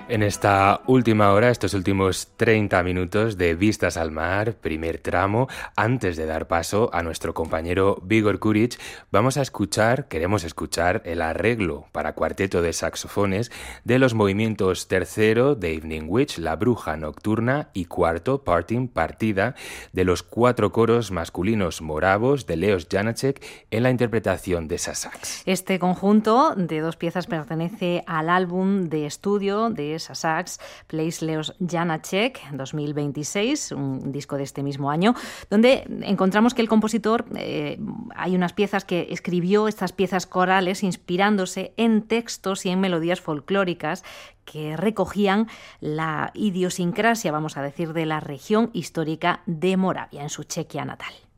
En esta última hora, estos últimos 30 minutos de Vistas al Mar, primer tramo, antes de dar paso a nuestro compañero Vigor Kuric, queremos escuchar el arreglo para cuarteto de saxofones de los movimientos tercero de Evening Witch, La Bruja Nocturna, y cuarto, Parting, Partida, de los 4 coros masculinos moravos de Leos Janáček en la interpretación de Sasacs. Este conjunto de 2 piezas pertenece al álbum de estudio de Sasacs, Plays Leos Janáček, 2026, un disco de este mismo año, donde encontramos que el compositor, hay unas piezas que escribió, estas piezas corales, inspirándose en textos y en melodías folclóricas que recogían la idiosincrasia, vamos a decir, de la región histórica de Moravia, en su Chequia natal.